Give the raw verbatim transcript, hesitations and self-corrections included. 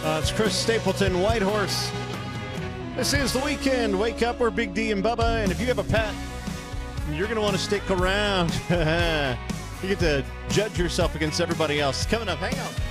Uh, it's Chris Stapleton, Whitehorse. This is the weekend. Wake up, we're Big D and Bubba. And if you have a pet, you're going to want to stick around. You get to judge yourself against everybody else. Coming up, hang on.